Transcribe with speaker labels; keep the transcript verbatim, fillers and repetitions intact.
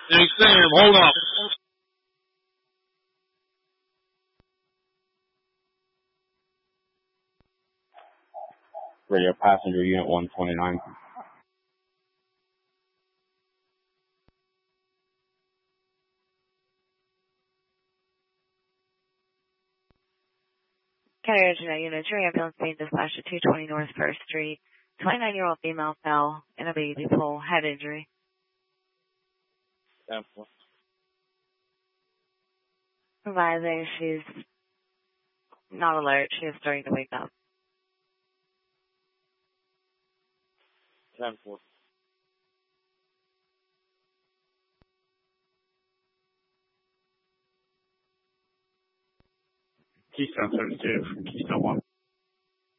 Speaker 1: Hey, Sam, hold up. Radio passenger unit one twenty-nine.
Speaker 2: Carrier Jeanette Unit, your ambulance being dispatched at two twenty North First Street. twenty-nine-year-old female fell in a baby pool, head injury.
Speaker 1: ten
Speaker 2: Advising she's not alert. She is starting to wake up.
Speaker 1: four. Keystone thirty-two from Keystone one.